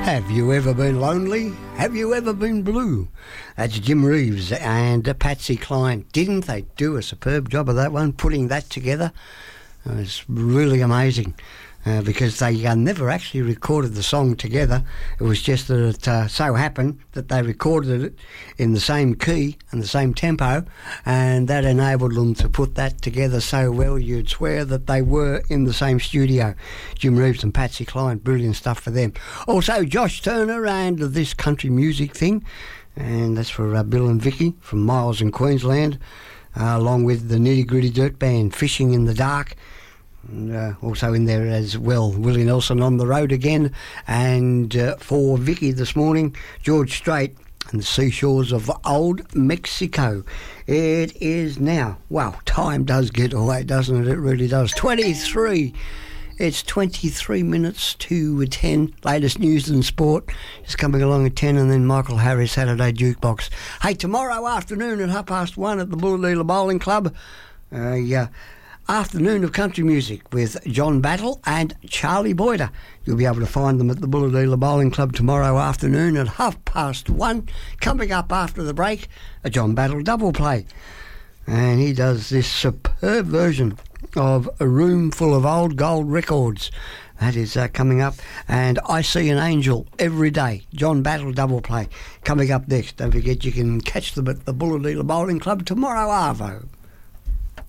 Have you ever been lonely? Have you ever been blue? That's Jim Reeves and Patsy Cline. Didn't they do a superb job of that one, putting that together? It's really amazing. Because they never actually recorded the song together. It was just that it so happened that they recorded it in the same key and the same tempo, and that enabled them to put that together so well you'd swear that they were in the same studio. Jim Reeves and Patsy Cline, brilliant stuff for them. Also Josh Turner and This Country Music Thing, and that's for Bill and Vicky from Miles in Queensland, along with the Nitty Gritty Dirt Band, Fishing in the Dark. And, also in there as well, Willie Nelson on the road again, and for Vicky this morning, George Strait and the Seashores of Old Mexico. It is now, well, time does get away, doesn't it? It really does. 23. It's 23 minutes to 10. Latest news and sport is coming along at 10, and then Michael Harris Saturday Jukebox. Hey, tomorrow afternoon at 1:30 at the Bullalila Bowling Club, afternoon of country music with John Battle and Charlie Boyder. You'll be able to find them at the Bullalila Bowling Club tomorrow afternoon at 1:30. Coming up after the break, a John Battle double play. And he does this superb version of A Room Full of Old Gold Records. That is coming up. And I See an Angel Every Day. John Battle double play. Coming up next. Don't forget you can catch them at the Bullalila Bowling Club tomorrow, Arvo.